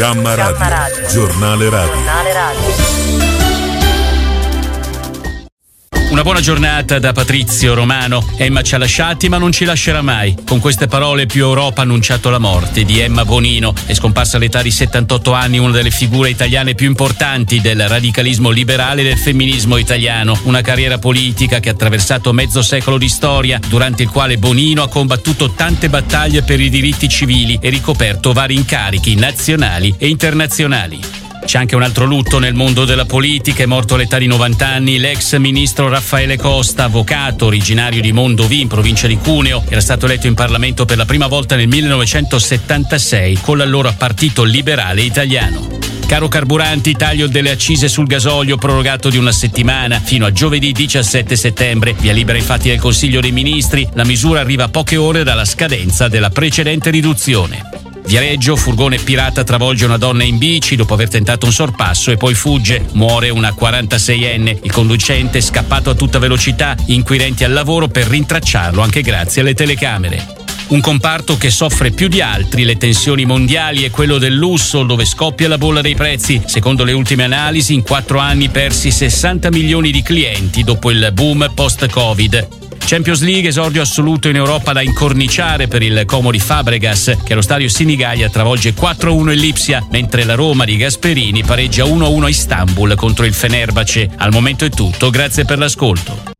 Gamma Radio. Giornale radio. Una buona giornata da Patrizio Romano. Emma ci ha lasciati ma non ci lascerà mai. Con queste parole più Europa ha annunciato la morte di Emma Bonino. È scomparsa all'età di 78 anni una delle figure italiane più importanti del radicalismo liberale e del femminismo italiano. Una carriera politica che ha attraversato mezzo secolo di storia, durante il quale Bonino ha combattuto tante battaglie per i diritti civili e ricoperto vari incarichi nazionali e internazionali. C'è anche un altro lutto nel mondo della politica. È morto all'età di 90 anni l'ex ministro Raffaele Costa, avvocato originario di Mondovì in provincia di Cuneo. Era stato eletto in Parlamento per la prima volta nel 1976 con l'allora Partito Liberale Italiano. Caro carburanti, taglio delle accise sul gasolio prorogato di una settimana fino a giovedì 17 settembre. Via libera infatti del Consiglio dei Ministri. La misura arriva a poche ore dalla scadenza della precedente riduzione. Viareggio, furgone pirata travolge una donna in bici dopo aver tentato un sorpasso e poi fugge. Muore una 46enne. Il conducente è scappato a tutta velocità, inquirenti al lavoro per rintracciarlo anche grazie alle telecamere. Un comparto che soffre più di altri le tensioni mondiali è quello del lusso, dove scoppia la bolla dei prezzi. Secondo le ultime analisi, in 4 anni persi 60 milioni di clienti dopo il boom post-Covid. Champions League, esordio assoluto in Europa da incorniciare per il Como di Fabregas, che allo stadio Sinigalia travolge 4-1 il Lipsia, mentre la Roma di Gasperini pareggia 1-1 a Istanbul contro il Fenerbahce. Al momento è tutto, grazie per l'ascolto.